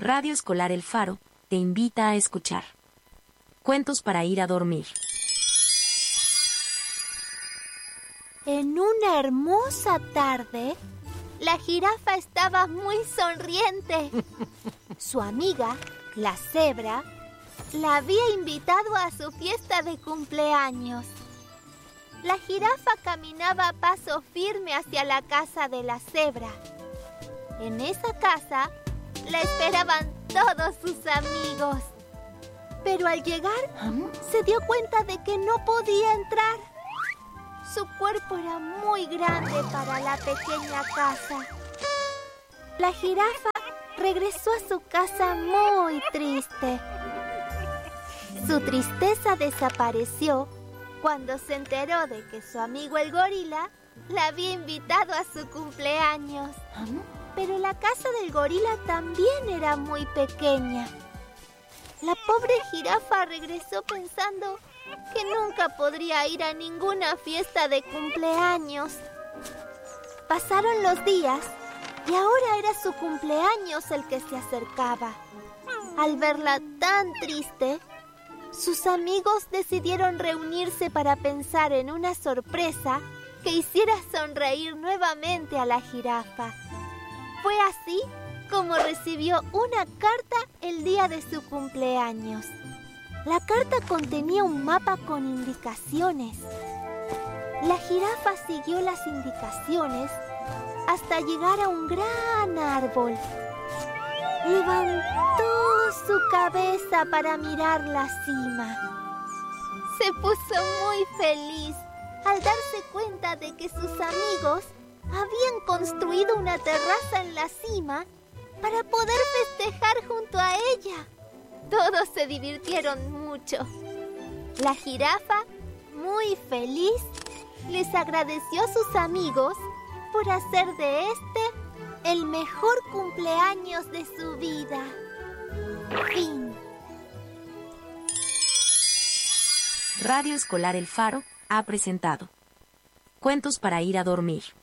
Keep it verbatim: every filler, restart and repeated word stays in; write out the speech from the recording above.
Radio Escolar El Faro te invita a escuchar cuentos para ir a dormir. En una hermosa tarde, la jirafa estaba muy sonriente. Su amiga, la cebra, la había invitado a su fiesta de cumpleaños. La jirafa caminaba a paso firme hacia la casa de la cebra. En esa casa la esperaban todos sus amigos. Pero al llegar, se dio cuenta de que no podía entrar. Su cuerpo era muy grande para la pequeña casa. La jirafa regresó a su casa muy triste. Su tristeza desapareció cuando se enteró de que su amigo el gorila la había invitado a su cumpleaños. Pero la casa del gorila también era muy pequeña. La pobre jirafa regresó pensando que nunca podría ir a ninguna fiesta de cumpleaños. Pasaron los días y ahora era su cumpleaños el que se acercaba. Al verla tan triste, sus amigos decidieron reunirse para pensar en una sorpresa que hiciera sonreír nuevamente a la jirafa. Fue así como recibió una carta el día de su cumpleaños. La carta contenía un mapa con indicaciones. La jirafa siguió las indicaciones hasta llegar a un gran árbol. Levantó su cabeza para mirar la cima. Se puso muy feliz al darse cuenta de que sus amigos habían construido una terraza en la cima para poder festejar junto a ella. Todos se divirtieron mucho. La jirafa, muy feliz, les agradeció a sus amigos por hacer de este el mejor cumpleaños de su vida. Fin. Radio Escolar El Faro ha presentado Cuentos para ir a dormir.